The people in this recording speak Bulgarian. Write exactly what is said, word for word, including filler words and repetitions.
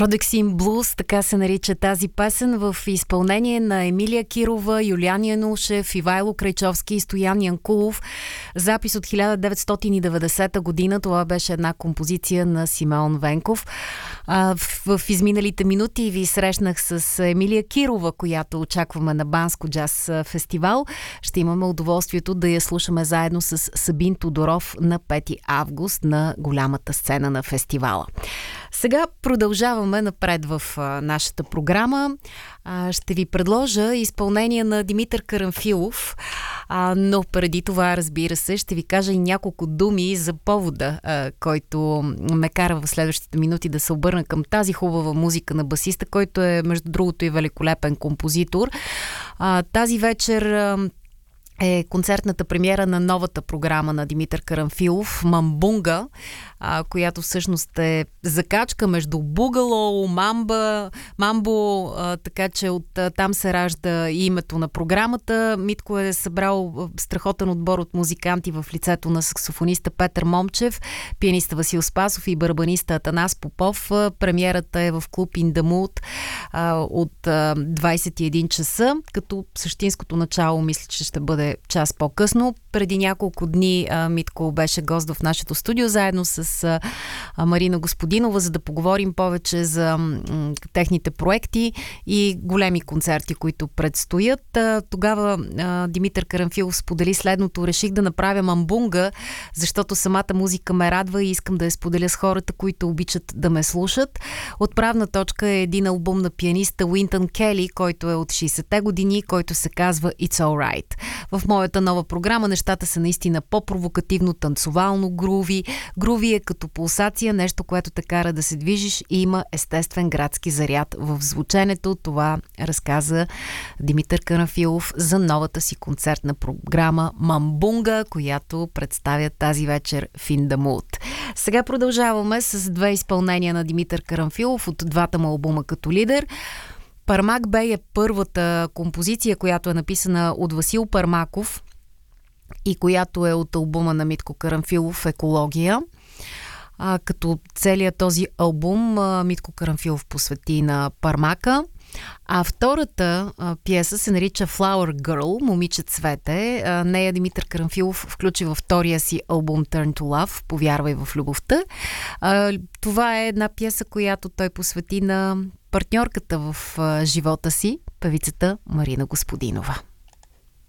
Продексин Блуз, така се нарича тази песен, в изпълнение на Емилия Кирова, Юлиан Янушев, Ивайло Крайчовски и Стоян Янкулов. Запис от хиляда деветстотин и деветдесета година. Това беше една композиция на Симеон Венков. А, в, в изминалите минути ви срещнах с Емилия Кирова, която очакваме на Банско джаз фестивал. Ще имаме удоволствието да я слушаме заедно с Сабин Тодоров на пети август на голямата сцена на фестивала. Сега продължаваме напред в а, нашата програма. А, ще ви предложа изпълнение на Димитър Карамфилов, а, но преди това, разбира се, ще ви кажа и няколко думи за повода, а, който ме кара в следващите минути да се обърна към тази хубава музика на басиста, който е, между другото, и великолепен композитор. А, тази вечер а, е концертната премиера на новата програма на Димитър Карамфилов «Мамбунга», а, която всъщност е закачка между бугало, мамба, мамбо, а, така че от а, там се ражда и името на програмата. Митко е събрал страхотен отбор от музиканти в лицето на саксофониста Петър Момчев, пианиста Васил Спасов и барабаниста Атанас Попов. Премиерата е в клуб In The Mood а, от а, двайсет и един часа, като същинското начало мисля, че ще бъде час по-късно. Преди няколко дни а, Митко беше гост в нашето студио заедно с а, Марина Господинова, за да поговорим повече за м, техните проекти и големи концерти, които предстоят. А, тогава а, Димитър Карамфилов сподели следното: реших да направя мамбунга, защото самата музика ме радва и искам да я споделя с хората, които обичат да ме слушат. Отправна точка е един албум на пианиста Уинтън Кели, който е от шейсетте години, който се казва It's Alright. В моята нова програма нещата са наистина по-провокативно, танцовално, груви. Груви е като пулсация, нещо, което те кара да се движиш и има естествен градски заряд в звученето. Това разказа Димитър Карамфилов за новата си концертна програма «Мамбунга», която представя тази вечер в In The Mood. Сега продължаваме с две изпълнения на Димитър Карамфилов от двата му албума като лидер. Пармак Бей е първата композиция, която е написана от Васил Пармаков и която е от албума на Митко Карамфилов «Екология». А, като целият този албум а, Митко Карамфилов посвети на Пармака. А втората а, пиеса се нарича Flower Girl, момиче цвете. А, нея Димитър Карамфилов включи във втория си албум Turn to Love, Повярвай в любовта. А, това е една пиеса, която той посвети на партньорката в а, живота си, певицата Марина Господинова.